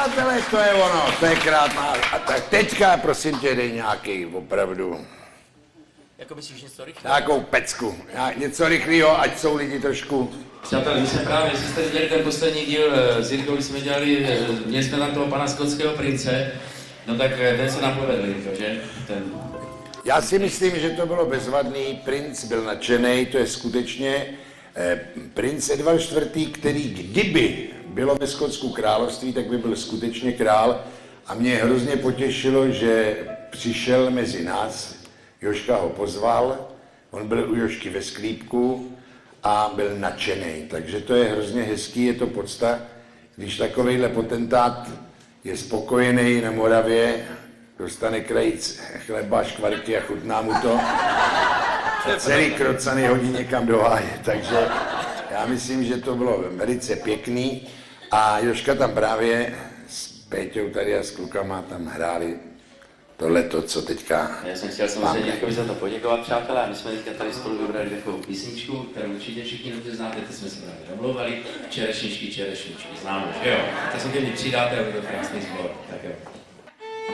přátelé, to je ono, to je krásná. A tak teďka, prosím tě, dej nějaký opravdu. Jako myslíš něco rychlého? Nějakou pecku. Něco rychlého, ať jsou lidi trošku. Přátelé, my jsme právě, jestli jste viděli ten poslední díl s Jirkou, jsme dělali, měli jsme tam toho pana skotského prince, no tak ten se nám povedl, že? Já si myslím, že to bylo bezvadný, princ byl nadšený, to je skutečně princ Edvard IV., který kdyby bylo ve Skotsku království, tak by byl skutečně král a mě hrozně potěšilo, že přišel mezi nás, Jožka ho pozval, on byl u Jožky ve sklípku a byl nadšený, takže to je hrozně hezký, je to podsta, když takovejhle potentát je spokojený na Moravě, dostane krajíc chleba, škvarky a chutná mu to. A celý krocany hodí někam do háje. Takže já myslím, že to bylo velice pěkný. A Jožka tam právě s Péťou tady a s klukama tam hráli tohleto, co teďka. Já jsem chtěl samozřejmě Jirkovi za to poděkovat, přátelé. My jsme teďka tady spolu vybrali takovou písničku, kterou určitě všichni dobře znáte, ty jsme se právě domlouvali. Čerešničky, známe, že jo? Tak se ke mně přidáte a bude to krásný sbor. Tak jo.